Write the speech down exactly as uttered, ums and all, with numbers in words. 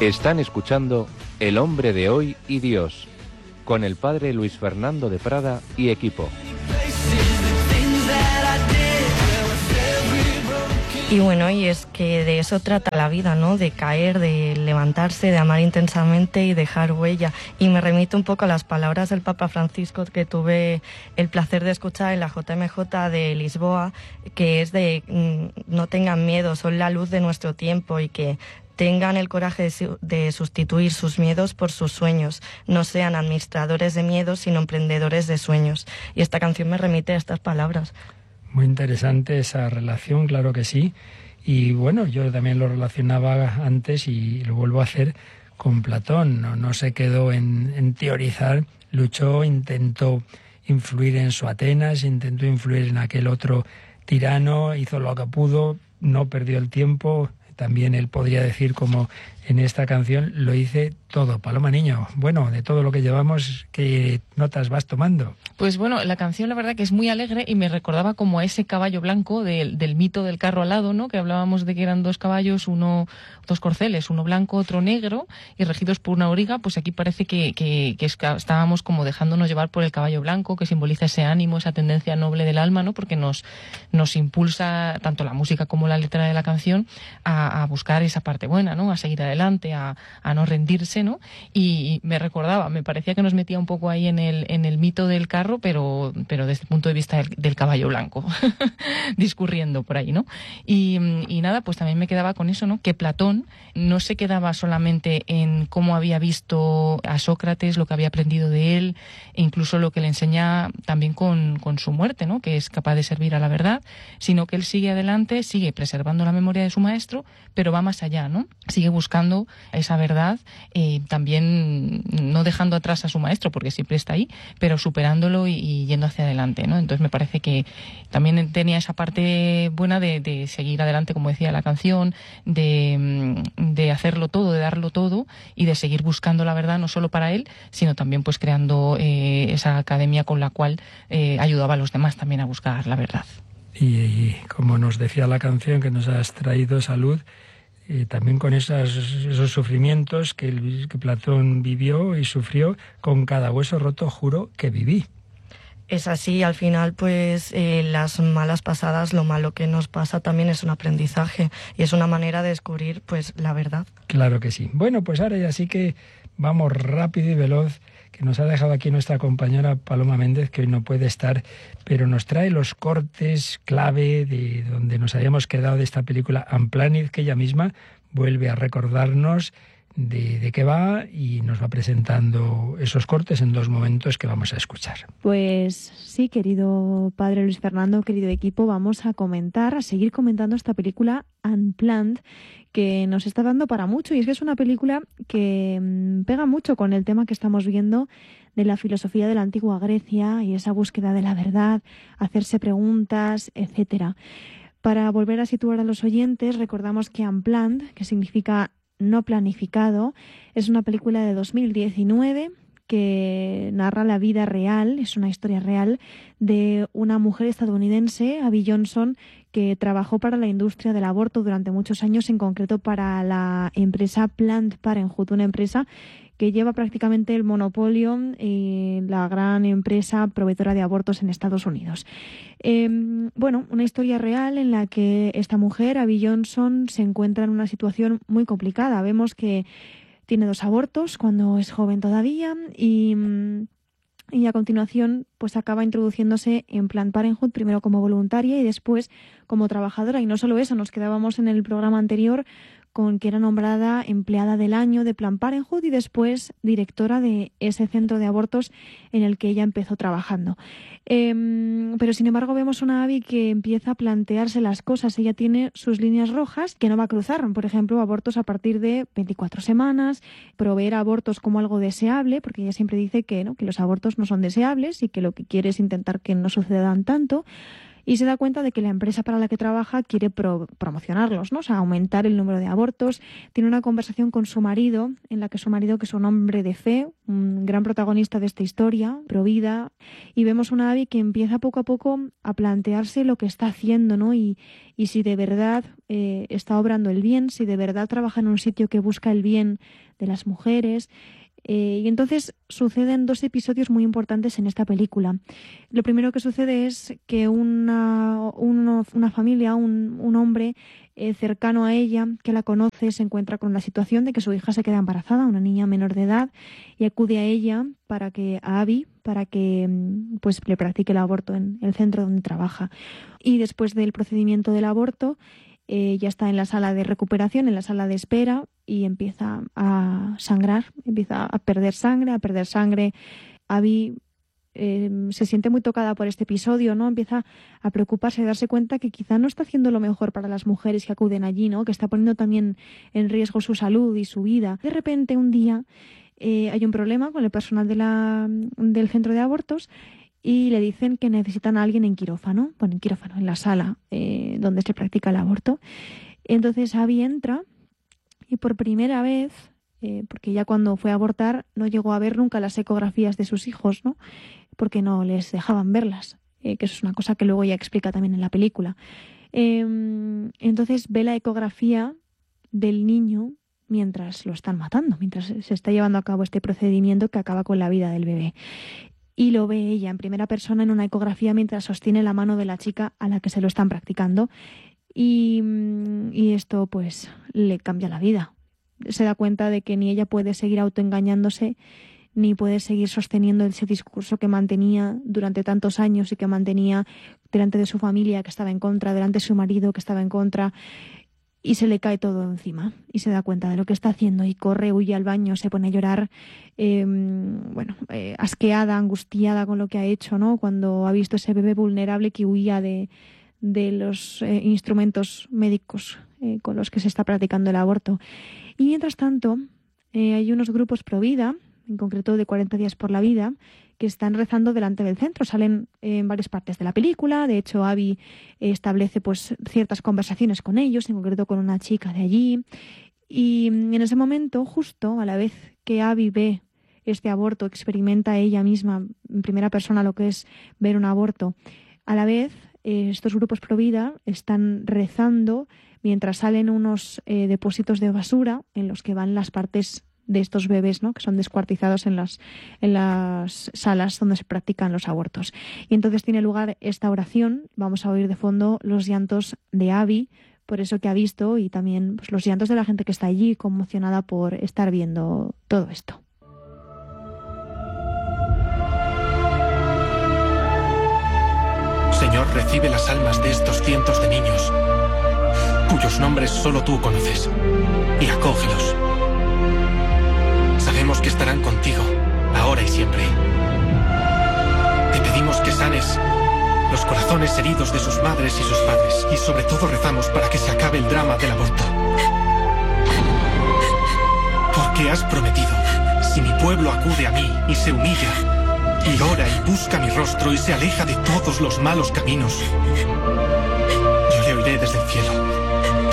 Están escuchando El hombre de hoy y Dios, con el padre Luis Fernando de Prada y equipo. Y bueno, y es que de eso trata la vida, ¿no? De caer, de levantarse, de amar intensamente y dejar huella. Y me remito un poco a las palabras del Papa Francisco que tuve el placer de escuchar en la J M J de Lisboa, que es de mm, no tengan miedo, son la luz de nuestro tiempo y que tengan el coraje de, su- de sustituir sus miedos por sus sueños. No sean administradores de miedos, sino emprendedores de sueños. Y esta canción me remite a estas palabras. Muy interesante esa relación, claro que sí. Y bueno, yo también lo relacionaba antes y lo vuelvo a hacer con Platón. No, no se quedó en, en teorizar, luchó, intentó influir en su Atenas, intentó influir en aquel otro tirano, hizo lo que pudo, no perdió el tiempo. También él podría decir, como en esta canción, lo hice todo. Paloma Niño, bueno, de todo lo que llevamos, ¿qué notas vas tomando? Pues bueno, la canción la verdad que es muy alegre y me recordaba como a ese caballo blanco del, del mito del carro alado, ¿no? Que hablábamos de que eran dos caballos, uno, dos corceles, uno blanco, otro negro, y regidos por una auriga. Pues aquí parece que, que, que estábamos como dejándonos llevar por el caballo blanco, que simboliza ese ánimo, esa tendencia noble del alma, ¿no? Porque nos, nos impulsa tanto la música como la letra de la canción a, a buscar esa parte buena, ¿no? A seguir adelante, a, a no rendirse, ¿no? Y me recordaba, me parecía que nos metía un poco ahí en el, en el mito del carro, pero, pero desde el punto de vista del, del caballo blanco, discurriendo por ahí, ¿no? Y, y nada, pues también me quedaba con eso, ¿no? Que Platón no se quedaba solamente en cómo había visto a Sócrates, lo que había aprendido de él, e incluso lo que le enseña también con, con su muerte, ¿no? Que es capaz de servir a la verdad, sino que él sigue adelante, sigue preservando la memoria de su maestro, pero va más allá, ¿no? Sigue buscando esa verdad, eh, también no dejando atrás a su maestro, porque siempre está ahí, pero superándolo y, y yendo hacia adelante, ¿no? Entonces me parece que también tenía esa parte buena de, de seguir adelante, como decía la canción, de, de hacerlo todo, de darlo todo y de seguir buscando la verdad, no solo para él, sino también pues creando eh, esa academia con la cual eh, ayudaba a los demás también a buscar la verdad. Y, y como nos decía la canción, que nos has traído salud, eh, también con esas, esos sufrimientos que, el, que Platón vivió y sufrió, con cada hueso roto juro que viví. Es así, al final, pues eh, las malas pasadas, lo malo que nos pasa también es un aprendizaje y es una manera de descubrir, pues, la verdad. Claro que sí. Bueno, pues ahora ya sí que vamos rápido y veloz, que nos ha dejado aquí nuestra compañera Paloma Méndez, que hoy no puede estar, pero nos trae los cortes clave de donde nos habíamos quedado de esta película Unplanned, que ella misma vuelve a recordarnos de, de qué va y nos va presentando esos cortes en dos momentos que vamos a escuchar. Pues sí, querido padre Luis Fernando, querido equipo, vamos a comentar, a seguir comentando esta película Unplanned, que nos está dando para mucho, y es que es una película que mmm, pega mucho con el tema que estamos viendo de la filosofía de la antigua Grecia y esa búsqueda de la verdad, hacerse preguntas, etcétera. Para volver a situar a los oyentes, recordamos que Unplanned, que significa no planificado, es una película de dos mil diecinueve que narra la vida real, es una historia real, de una mujer estadounidense, Abby Johnson, que trabajó para la industria del aborto durante muchos años, en concreto para la empresa Planned Parenthood, una empresa que lleva prácticamente el monopolio y la gran empresa proveedora de abortos en Estados Unidos. Eh, bueno, una historia real en la que esta mujer, Abby Johnson, se encuentra en una situación muy complicada. Vemos que tiene dos abortos cuando es joven todavía y, y a continuación pues acaba introduciéndose en Planned Parenthood, primero como voluntaria y después como trabajadora. Y no solo eso, nos quedábamos en el programa anterior con que era nombrada empleada del año de Planned Parenthood y después directora de ese centro de abortos en el que ella empezó trabajando. Eh, pero sin embargo vemos una Abby que empieza a plantearse las cosas. Ella tiene sus líneas rojas que no va a cruzar. Por ejemplo, abortos a partir de veinticuatro semanas, proveer abortos como algo deseable, porque ella siempre dice que, ¿no?, que los abortos no son deseables y que lo que quiere es intentar que no sucedan tanto. y se da cuenta de que la empresa para la que trabaja quiere pro- promocionarlos, ¿no? O sea, aumentar el número de abortos. Tiene una conversación con su marido, en la que su marido, que es un hombre de fe, un gran protagonista de esta historia, provida, y vemos una Abby que empieza poco a poco a plantearse lo que está haciendo, ¿no? Y, y si de verdad eh, está obrando el bien, si de verdad trabaja en un sitio que busca el bien de las mujeres. Eh, y entonces suceden dos episodios muy importantes en esta película. Lo primero que sucede es que una, uno, una familia, un, un hombre eh, cercano a ella, que la conoce, se encuentra con la situación de que su hija se queda embarazada, una niña menor de edad, y acude a ella, para que, a Abby, para que pues, le practique el aborto en el centro donde trabaja. Y después del procedimiento del aborto, Eh, ya está en la sala de recuperación, en la sala de espera, y empieza a sangrar, empieza a perder sangre, a perder sangre. Abby eh, se siente muy tocada por este episodio, ¿no? Empieza a preocuparse, a darse cuenta que quizá no está haciendo lo mejor para las mujeres que acuden allí, ¿no? Que está poniendo también en riesgo su salud y su vida. De repente, un día, eh, hay un problema con el personal de la, del centro de abortos, y le dicen que necesitan a alguien en quirófano, bueno, en quirófano, en la sala eh, donde se practica el aborto. Entonces Abby entra y por primera vez, eh, porque ya cuando fue a abortar no llegó a ver nunca las ecografías de sus hijos, ¿no? Porque no les dejaban verlas, eh, que eso es una cosa que luego ella explica también en la película. Eh, entonces ve la ecografía del niño mientras lo están matando, mientras se está llevando a cabo este procedimiento que acaba con la vida del bebé. Y lo ve ella en primera persona en una ecografía mientras sostiene la mano de la chica a la que se lo están practicando. Y, y esto pues le cambia la vida. Se da cuenta de que ni ella puede seguir autoengañándose, ni puede seguir sosteniendo ese discurso que mantenía durante tantos años y que mantenía delante de su familia, que estaba en contra, delante de su marido, que estaba en contra. Y se le cae todo encima y se da cuenta de lo que está haciendo y corre, huye al baño, se pone a llorar, eh, bueno, eh, asqueada, angustiada con lo que ha hecho, ¿no? Cuando ha visto ese bebé vulnerable que huía de, de los eh, instrumentos médicos eh, con los que se está practicando el aborto. Y mientras tanto, eh, hay unos grupos pro vida, en concreto de cuarenta días por la vida, que están rezando delante del centro. Salen en varias partes de la película. De hecho, Abby establece pues ciertas conversaciones con ellos, en concreto con una chica de allí. Y en ese momento, justo a la vez que Abby ve este aborto, experimenta ella misma en primera persona lo que es ver un aborto, a la vez eh, estos grupos pro vida están rezando mientras salen unos eh, depósitos de basura en los que van las partes de estos bebés, ¿no? Que son descuartizados en las, en las salas donde se practican los abortos. Y entonces tiene lugar esta oración. Vamos a oír de fondo los llantos de Abby, por eso que ha visto, y también pues, los llantos de la gente que está allí, conmocionada por estar viendo todo esto. Señor, recibe las almas de estos cientos de niños, cuyos nombres solo tú conoces, y acógelos. Sabemos que estarán contigo, ahora y siempre. Te pedimos que sanes los corazones heridos de sus madres y sus padres, y sobre todo rezamos para que se acabe el drama del aborto. Porque has prometido, si mi pueblo acude a mí y se humilla, y ora y busca mi rostro y se aleja de todos los malos caminos, yo le oiré desde el cielo.